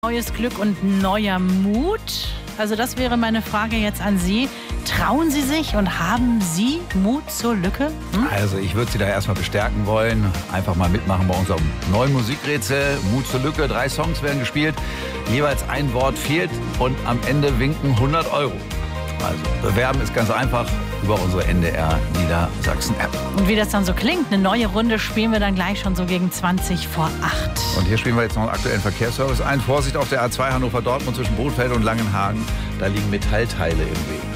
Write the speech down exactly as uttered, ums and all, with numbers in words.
Neues Glück und neuer Mut. Also das wäre meine Frage jetzt an Sie. Trauen Sie sich und haben Sie Mut zur Lücke? Hm? Also ich würde Sie da erstmal bestärken wollen. Einfach mal mitmachen bei unserem neuen Musikrätsel. Mut zur Lücke. Drei Songs werden gespielt. Jeweils ein Wort fehlt und am Ende winken hundert Euro. Also bewerben ist ganz einfach über unsere N D R Niedersachsen-App. Und wie das dann so klingt, eine neue Runde spielen wir dann gleich schon so gegen zwanzig vor acht. Und hier spielen wir jetzt noch einen aktuellen Verkehrsservice ein. Vorsicht auf der A zwei Hannover-Dortmund zwischen Bothfeld und Langenhagen. Da liegen Metallteile im Weg.